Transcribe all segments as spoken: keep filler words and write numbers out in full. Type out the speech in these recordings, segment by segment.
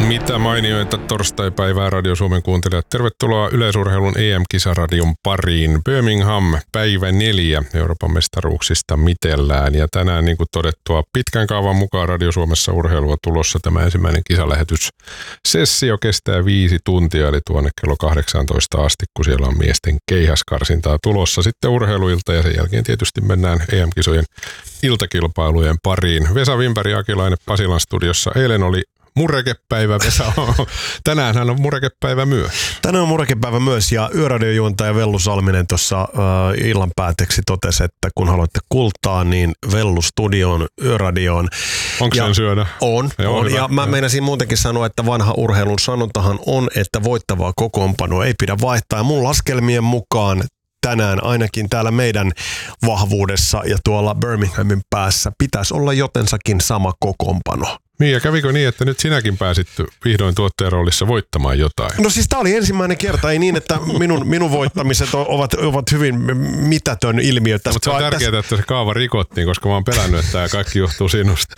Mitä mainioita torstaipäivää Radio Suomen kuuntelijat. Tervetuloa Yleisurheilun E M-kisaradion pariin. Birmingham, päivä neljä Euroopan mestaruuksista mitellään. Ja tänään, niin kuin todettua, pitkän kaavan mukaan Radio Suomessa urheilua tulossa. Tämä ensimmäinen kisalähetyssessio kestää viisi tuntia, eli tuonne kello kahdeksantoista asti, kun siellä on miesten keihäskarsintaa tulossa. Sitten urheiluilta ja sen jälkeen tietysti mennään E M-kisojen iltakilpailujen pariin. Vesa Wimberg ja Akilainen Pasilan studiossa. Eilen oli Murekepäivä, Vesa. Tänäänhän on Murekepäivä myös. Tänään on Murekepäivä myös, ja yöradiojuontaja Vellu Salminen tuossa äh, illan päätteeksi totesi, että kun haluatte kultaa, niin Vellu studioon, yöradioon. Onko sen syödä? On, Joo, on. hyvä, ja mä hyvä. meinasin muutenkin sanoa, että vanha urheilun sanontahan on, että voittavaa kokoonpanoa ei pidä vaihtaa. Ja mun laskelmien mukaan tänään ainakin täällä meidän vahvuudessa ja tuolla Birminghamin päässä pitäisi olla jotensakin sama kokoonpano. Niin, ja kävikö niin, että nyt sinäkin pääsit vihdoin tuottajan roolissa voittamaan jotain? No siis tää oli ensimmäinen kerta, ei niin, että minun, minun voittamiset ovat, ovat hyvin mitätön ilmiö. Mutta se on tärkeää, tässä... että se kaava rikottiin, koska mä oon pelännyt, että tämä kaikki johtuu sinusta.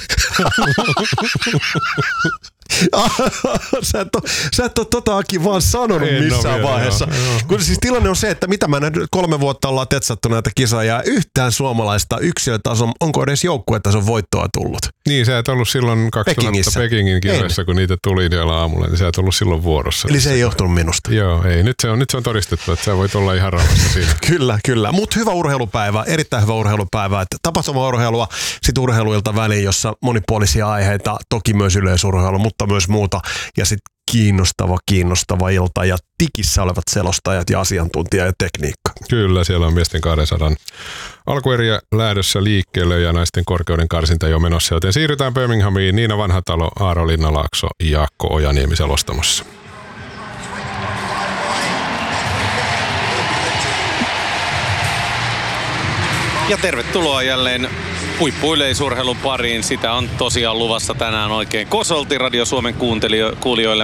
sä, et ole, sä et ole totakin vaan sanonut en missään vielä, vaiheessa. Joo, joo. Kun siis tilanne on se, että mitä mä näin, kolme vuotta ollaan tetsattu näitä kisoja ja yhtään suomalaista yksilötason, onko edes joukkuetason voittoa tullut? Niin, sä et ollut silloin kaksituhatta Pekingin kisoissa, kun niitä tuli siellä aamulla, niin sä et ollut silloin vuorossa. Eli se ei johtunut minusta. Joo, ei. Nyt se on, nyt se on todistettu, että sä voit olla ihan rauhassa siinä. Kyllä, kyllä. Mutta hyvä urheilupäivä, erittäin hyvä urheilupäivä. Tapahtuma-urheilua, sitten urheiluilta väliin, jossa monipuolisia aiheita, toki myös yleisurheilu, mutta myös muuta. Ja sitten kiinnostava, kiinnostava ilta ja tikissä olevat selostajat ja asiantuntija ja tekniikka. Kyllä, siellä on miesten kahdensadan alkueriä lähdössä liikkeelle ja naisten korkeuden karsinta jo menossa. Joten siirrytään Birminghamiin. Niina Vanhatalo, Aaro Linnalaakso ja Jaakko Ojaniemi selostamossa. Ja tervetuloa jälleen huippu-yleisurheilun pariin. Sitä on tosiaan luvassa tänään oikein kosolti Radio Suomen kuulijoille.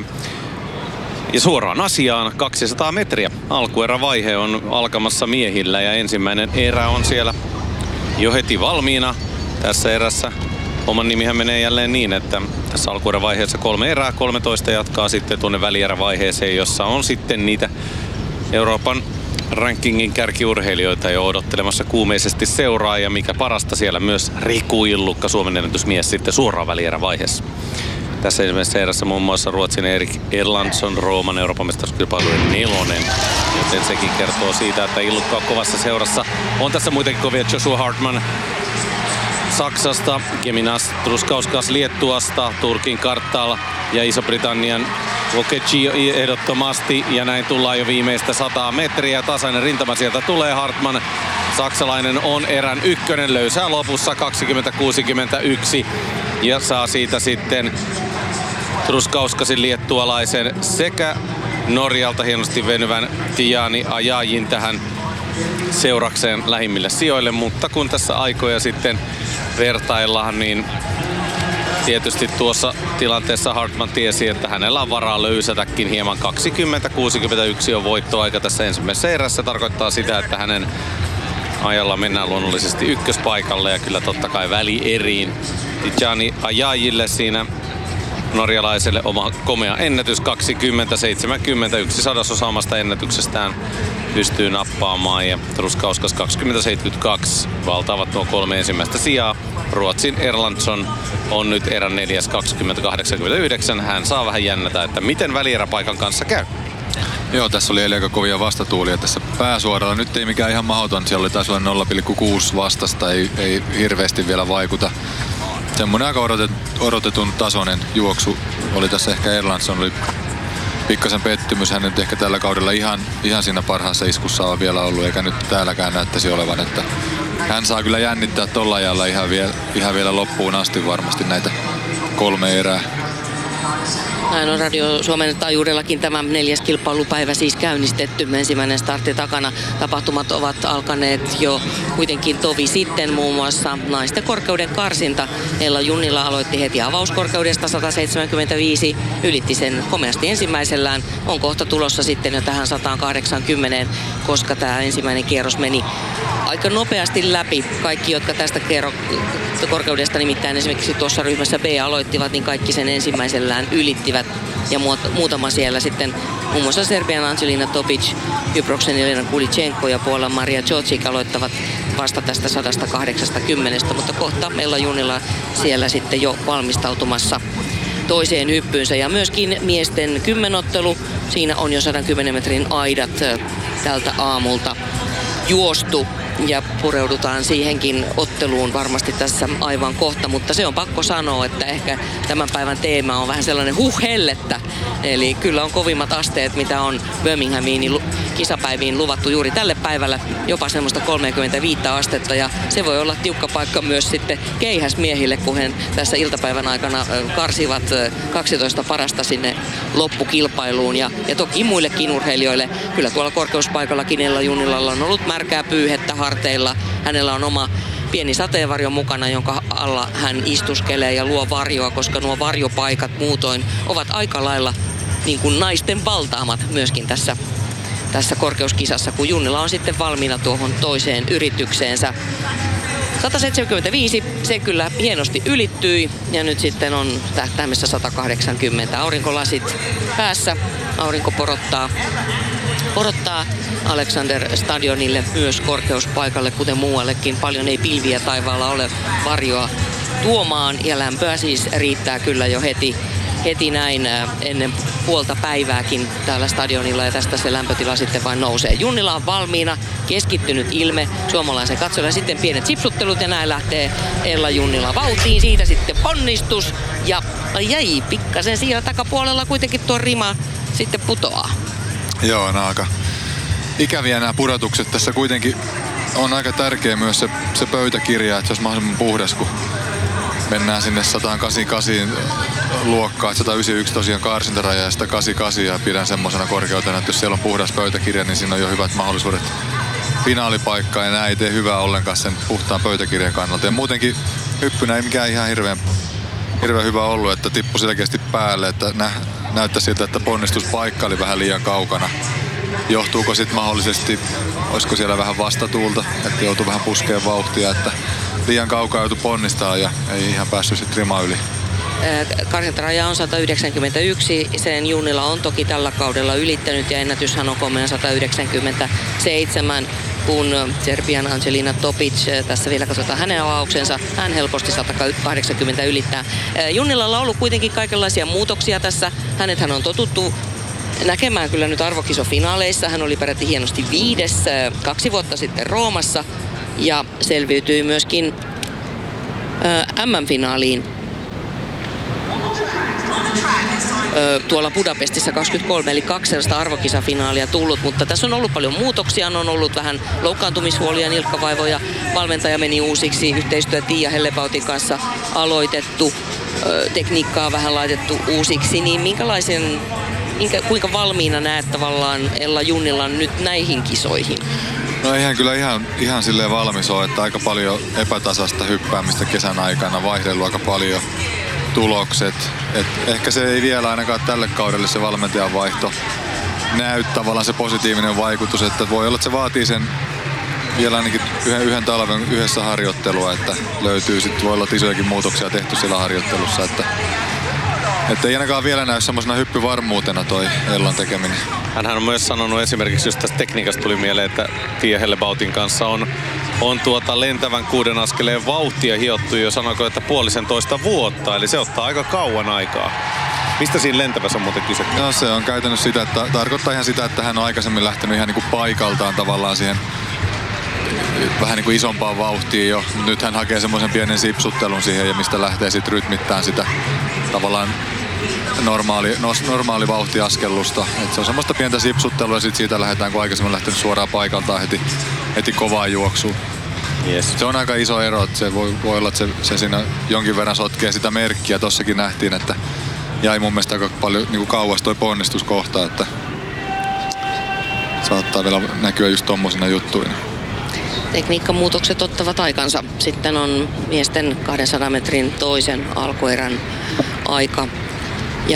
Ja suoraan asiaan, kaksisataa metriä. Alkuerävaihe on alkamassa miehillä ja ensimmäinen erä on siellä jo heti valmiina. Tässä erässä oman nimihän menee jälleen niin, että tässä alkuerävaiheessa kolme erää, kolmetoista jatkaa sitten tuonne välierävaiheeseen, jossa on sitten niitä Euroopan rankingin kärkiurheilijoita jo odottelemassa kuumeisesti seuraa ja mikä parasta siellä myös Riku Illukka, Suomen ennätysmies sitten suoraan välierävaiheessa. Tässä ensimmäisessä erässä muun muassa Ruotsin Erik Erlandsson Rooman Euroopan mestaruuskilpailujen nelonen, joten sekin kertoo siitä, että Illukka on kovassa seurassa. On tässä muitakin kovia, Joshua Hartman Saksasta, Keminas Truskauskas Liettuasta, Turkin Kartal ja Iso-Britannian Vokeci ehdottomasti, ja näin tullaan jo viimeistä sataa metriä. Tasainen rintama sieltä tulee. Hartman, saksalainen, on erän ykkönen, löysää lopussa kaksikymmentä kuusikymmentäyksi ja saa siitä sitten Truskauskasin liettualaisen sekä Norjalta hienosti venyvän Tiani Ajajin tähän seurakseen lähimmille sijoille, mutta kun tässä aikoja sitten vertaillaan, niin tietysti tuossa tilanteessa Hartman tiesi, että hänellä on varaa löysätäkin hieman. kaksikymmentä kuusikymmentäyksi on voittoaika tässä ensimmäisessä erässä. Tarkoittaa sitä, että hänen ajalla mennään luonnollisesti ykköspaikalle ja kyllä totta kai välieriin. Tijani Ajajille siinä norjalaiselle oma komea ennätys kaksikymmentä seitsemänkymmentäyksi sadasosaamasta ennätyksestään pystyy nappaamaan ja Truskauskas kaksikymmentä seitsemänkymmentäkaksi valtaavat nuo kolme ensimmäistä sijaa. Ruotsin Erlandsson on nyt erän neljäs kaksikymmentä kahdeksankymmentäyhdeksän. Hän saa vähän jännätä, että miten välieräpaikan kanssa käy. Joo, tässä oli aika kovia vastatuulia tässä pääsuoralla. Nyt ei mikään ihan mahdoton. Siellä oli taas olla nolla pilkku kuusi vastasta, ei, ei hirveästi vielä vaikuta. Semmoinen aika odotet, odotetun tasoinen juoksu oli tässä. Ehkä Erlandsson oli pikkasen pettymys. Hän nyt ehkä tällä kaudella ihan, ihan siinä parhaassa iskussa on vielä ollut, eikä nyt täälläkään näyttäisi olevan. Että hän saa kyllä jännittää tolla ajalla ihan vielä, ihan vielä loppuun asti varmasti näitä kolme erää. Näin on Radio Suomen taajuudellakin tämä neljäs kilpailupäivä siis käynnistetty. Ensimmäinen startti takana. Tapahtumat ovat alkaneet jo kuitenkin tovi sitten, muun muassa naisten korkeuden karsinta. Ella Junnila aloitti heti avauskorkeudesta sata seitsemänkymmentäviisi, ylitti sen komeasti ensimmäisellään. On kohta tulossa sitten jo tähän sata kahdeksankymmentä, koska tämä ensimmäinen kierros meni aika nopeasti läpi. Kaikki, jotka tästä kerro, korkeudesta nimittäin esimerkiksi tuossa ryhmässä B aloittivat, niin kaikki sen ensimmäisellään ylittivät. Ja muutama siellä sitten, muun muassa Serbian Angelina Topic, Kyproksen Elena Kulichenko ja Puolan Maria Čocic aloittavat vasta tästä sata kahdeksankymmentä, mutta kohta Ella Junnila siellä sitten jo valmistautumassa toiseen hyppyynsä. Ja myöskin miesten kymmenottelu, siinä on jo sata kymmenen metrin aidat tältä aamulta juostu. Ja pureudutaan siihenkin otteluun varmasti tässä aivan kohta, mutta se on pakko sanoa, että ehkä tämän päivän teema on vähän sellainen huhhellettä. Eli kyllä on kovimmat asteet, mitä on Birminghamiin kisapäiviin luvattu juuri tälle päivälle, jopa semmoista kolmekymmentäviisi astetta, ja se voi olla tiukka paikka myös sitten keihäsmiehille, kun he tässä iltapäivän aikana karsivat kaksitoista parasta sinne loppukilpailuun, ja, ja toki muillekin urheilijoille. Kyllä tuolla korkeuspaikallakin Ella Junnilalla on ollut märkää pyyhettä harteilla. Hänellä on oma pieni sateenvarjo mukana, jonka alla hän istuskelee ja luo varjoa, koska nuo varjopaikat muutoin ovat aika lailla niin kuin naisten valtaamat myöskin tässä, tässä korkeuskisassa, kun Junnila on sitten valmiina tuohon toiseen yritykseensä. sata seitsemänkymmentäviisi, se kyllä hienosti ylittyi, ja nyt sitten on tähtäimessä sata kahdeksankymmentä. Aurinkolasit päässä, aurinko porottaa. Porottaa Alexander Stadionille myös korkeuspaikalle, kuten muuallekin. Paljon ei pilviä taivaalla ole varjoa tuomaan, ja lämpöä siis riittää kyllä jo heti, heti näin ennen puolta päivääkin täällä stadionilla, ja tästä se lämpötila sitten vain nousee. Junnila on valmiina, keskittynyt ilme suomalaisen katsojalle, sitten pienet sipsuttelut, ja näin lähtee Ella Junnila vauhtiin. Siitä sitten ponnistus, ja jäi pikkasen siellä takapuolella kuitenkin tuo rima sitten putoaa. Joo, nämä aika ikäviä nämä pudotukset. Tässä kuitenkin on aika tärkeä myös se, se pöytäkirja, että se olisi mahdollisimman puhdas, kun mennään sinne sata kahdeksankymmentäkahdeksan luokkaan. sata yhdeksänkymmentäyksi tosiaan karsintaraja ja sitä kahdeksankymmentäkahdeksan, ja pidän semmoisena korkeutena, että jos siellä on puhdas pöytäkirja, niin siinä on jo hyvät mahdollisuudet finaalipaikkaan, ja nämä ei tee hyvää ollenkaan sen puhtaan pöytäkirjan kannalta. Ja muutenkin hyppynä ei mikään ihan hirveän, hirveän hyvä ollut, että tippui selkeästi päälle, että nä, näyttää siltä, että ponnistuspaikka oli vähän liian kaukana. Johtuuko sitten mahdollisesti, olisiko siellä vähän vastatuulta, että joutuu vähän puskeen vauhtia, että liian kaukaa joutui ponnistaa ja ei ihan päässyt sitten rima yli. Karsintaraja on sata yhdeksänkymmentäyksi, sen Junnila on toki tällä kaudella ylittänyt, ja ennätyshän on komea sata yhdeksänkymmentäseitsemän, kun Serbian Angelina Topic, tässä vielä katsotaan hänen avauksensa, hän helposti sata kahdeksankymmentä ylittää. Junnilalla on ollut kuitenkin kaikenlaisia muutoksia tässä, hänethän on totuttu näkemään kyllä nyt arvokisofinaaleissa. Hän oli peräti hienosti viides kaksi vuotta sitten Roomassa, ja selviytyi myöskin M M-finaaliin tuolla Budapestissa kaksikymmentäkolme, eli kaksi sellaista arvokisafinaalia tullut, mutta tässä on ollut paljon muutoksia, on ollut vähän loukkaantumishuolia, nilkkavaivoja, valmentaja meni uusiksi, yhteistyö Tiia Hellebautin kanssa aloitettu, tekniikkaa vähän laitettu uusiksi, niin minkälaisen, minkä, kuinka valmiina näet tavallaan Ella Junnilan nyt näihin kisoihin? No eihän kyllä ihan, ihan silleen valmis ole, että aika paljon epätasasta hyppäämistä kesän aikana, vaihdellut aika paljon tulokset. Et ehkä se ei vielä ainakaan tälle kaudelle se valmentajan vaihto näy tavallaan se positiivinen vaikutus, että voi olla, että se vaatii sen vielä ainakin yhden, yhden talven yhdessä harjoittelua, että löytyy sitten, voi olla isojakin muutoksia tehty siellä harjoittelussa, että Että ei ainakaan vielä näy semmoisena hyppyvarmuutena toi Ellan tekeminen. Hänhän on myös sanonut esimerkiksi, jos tästä tekniikasta tuli mieleen, että Tiia Hellebautin kanssa on, on tuota lentävän kuuden askeleen vauhtia hiottu jo, sanoiko, että puolisen toista vuotta, eli se ottaa aika kauan aikaa. Mistä siinä lentävässä on muuten kyse? No se on käytännössä sitä, että tarkoittaa ihan sitä, että hän on aikaisemmin lähtenyt ihan niin kuin paikaltaan tavallaan siihen vähän niin kuin isompaan vauhtiin jo. Nyt hän hakee semmoisen pienen sipsuttelun siihen ja mistä lähtee sitten rytmittämään sitä tavallaan normaali, normaali vauhtiaskellusta. Et se on semmoista pientä sipsuttelua ja sitten siitä lähdetään, kun aikaisemmin lähtenyt suoraan paikaltaan heti, heti kovaan juoksuun. Yes. Se on aika iso ero, että se voi, voi olla, että se, se siinä jonkin verran sotkee sitä merkkiä. Tossakin nähtiin, että jäi mun mielestä aika paljon niin kuin kauas toi ponnistuskohta, että saattaa vielä näkyä just tommosina juttuina. Tekniikkamuutokset ottavat aikansa. Sitten on miesten kahdensadan metrin toisen alkuerän aika. Ja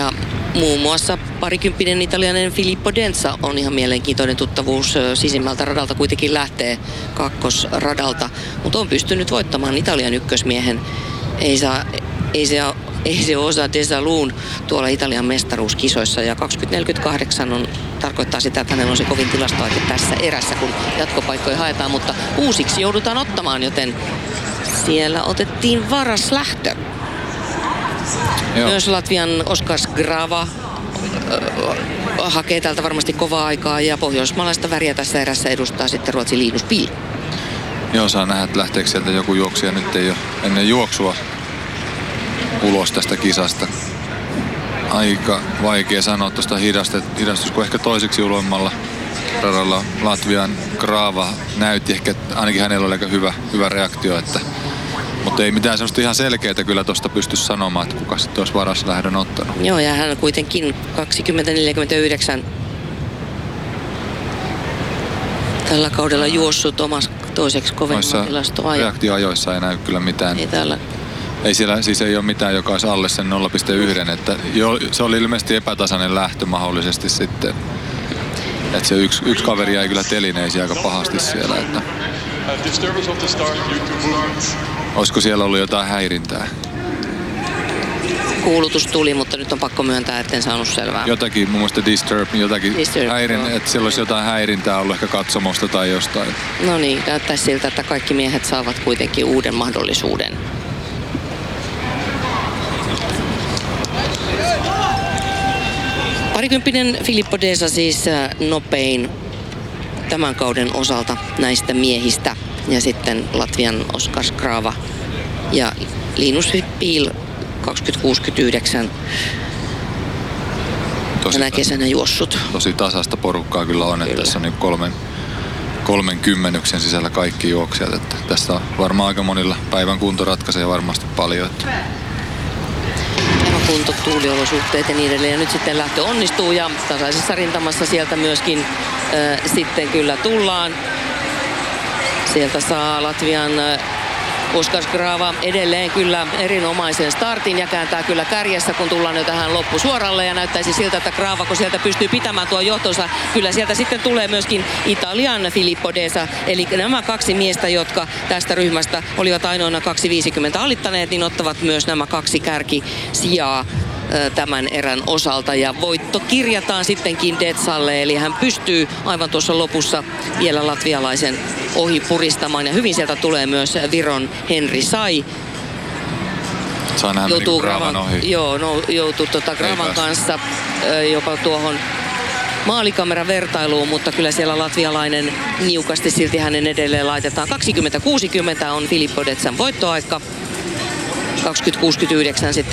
Muun muassa parikymppinen italialainen Filippo Denza on ihan mielenkiintoinen tuttavuus. Sisimmältä radalta kuitenkin lähtee kakkosradalta, mutta on pystynyt voittamaan Italian ykkösmiehen. Ei, saa, ei, se, ei se osa Desaluun tuolla Italian mestaruuskisoissa. Ja kaksikymmentä neljäkymmentäkahdeksan on, tarkoittaa sitä, että hänellä on se kovin tilastoaika tässä erässä, kun jatkopaikkoja haetaan. Mutta uusiksi joudutaan ottamaan, joten siellä otettiin varas lähtö. Joo. Myös Latvian Oskars Grava äh, hakee täältä varmasti kovaa aikaa ja pohjoismaalaista väriä tässä erässä edustaa sitten Ruotsin Linus Pihl. Joo, saa nähdä, että lähteekö sieltä joku juoksija nyt ei ole ennen juoksua ulos tästä kisasta. Aika vaikea sanoa tuosta hidastus, kun ehkä toiseksi uloimmalla radalla Latvian Grava näytti ehkä, ainakin hänellä oli aika hyvä, hyvä reaktio, että mutta ei mitään semmoista ihan selkeää kyllä tuosta pysty sanomaan, että kuka sitten olisi varas lähdön ottanut. Joo, ja hän kuitenkin kaksikymmentä neljäkymmentäyhdeksän tällä kaudella juossut omassa toiseksi kovemman tilastoajan. Reaktioajoissa ei näy kyllä mitään. Ei täällä. Ei siellä siis ei ole mitään, joka olisi alle sen nolla pilkku yksi, että jo, se oli ilmeisesti epätasainen lähtö mahdollisesti sitten. Että se yksi, yksi kaveri jäi kyllä telineisiin aika pahasti siellä, että olisiko siellä ollut jotain häirintää? Kuulutus tuli, mutta nyt on pakko myöntää, etten saanut selvää. Jotakin, muun muassa Disturb, jotakin Disturb, häirin, että siellä olisi jotain häirintää ollut ehkä katsomosta tai jostain. No niin, näyttäisi siltä, että kaikki miehet saavat kuitenkin uuden mahdollisuuden. Parikymppinen Filippo Denza siis nopein tämän kauden osalta näistä miehistä. Ja sitten Latvian Oskars Grava ja Linus Pihl kaksikymmentä kuusikymmentäyhdeksän tänä kesänä juossut. Tosi tasasta porukkaa kyllä on, kyllä. Että tässä on niin kolmen, kolmen kymmenyksen sisällä kaikki juoksijat. Että tässä on varmaan aika monilla päivän kunto ratkaisee varmasti paljon. Että kunto, tuuliolosuhteet ja niin edelleen. Ja nyt sitten lähtö onnistuu ja tasaisessa rintamassa sieltä myöskin äh, sitten kyllä tullaan. Sieltä saa Latvian Oskars Grava edelleen kyllä erinomaisen startin ja kääntää kyllä kärjessä, kun tullaan jo tähän loppusuoralle. Ja näyttäisi siltä, että Grava, kun sieltä pystyy pitämään tuo johtonsa, kyllä sieltä sitten tulee myöskin Italian Filippo Denza. Eli nämä kaksi miestä, jotka tästä ryhmästä olivat ainoina kaksi viisikymmentä alittaneet, niin ottavat myös nämä kaksi kärkisijaa tämän erän osalta ja voitto kirjataan sittenkin Denzalle, eli hän pystyy aivan tuossa lopussa vielä latvialaisen ohi puristamaan ja hyvin sieltä tulee myös Viron Henri Sai. Saa nähdä joutuu Gravan ohi. Joo, no, joutuu tota Gravan kanssa jopa tuohon maalikameran vertailuun, mutta kyllä siellä latvialainen niukasti silti hänen edelleen laitetaan. kaksikymmentä kuusikymmentä on Filippo Denzan voittoaika. kaksikymmentä kuusikymmentäyhdeksän sitten